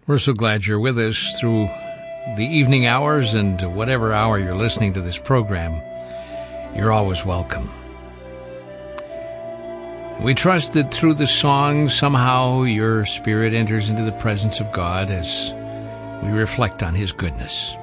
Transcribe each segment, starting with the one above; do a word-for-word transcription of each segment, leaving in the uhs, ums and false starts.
We're so glad you're with us through the evening hours, and whatever hour you're listening to this program, you're always welcome. We trust that through the song, somehow your spirit enters into the presence of God as we reflect on His goodness.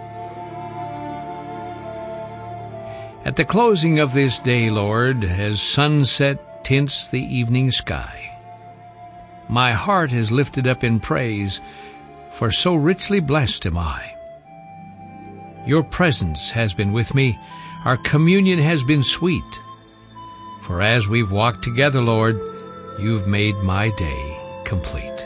At the closing of this day, Lord, as sunset tints the evening sky, my heart is lifted up in praise, for so richly blessed am I. Your presence has been with me, our communion has been sweet. For as we've walked together, Lord, you've made my day complete.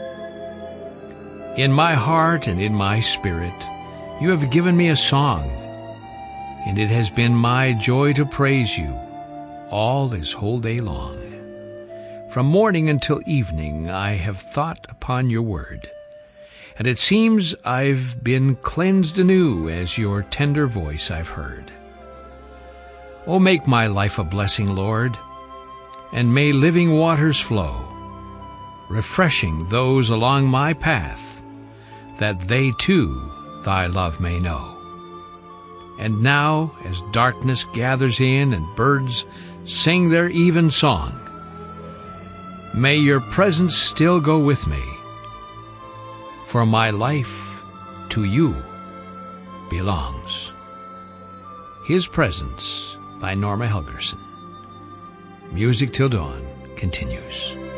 In my heart and in my spirit, you have given me a song, and it has been my joy to praise you all this whole day long. From morning until evening I have thought upon your word, and it seems I've been cleansed anew as your tender voice I've heard. Oh, make my life a blessing, Lord, and may living waters flow, refreshing those along my path, that they too thy love may know. And now, as darkness gathers in and birds sing their even song, may your presence still go with me, for my life to you belongs. His Presence by Norma Helgerson. Music Till Dawn continues.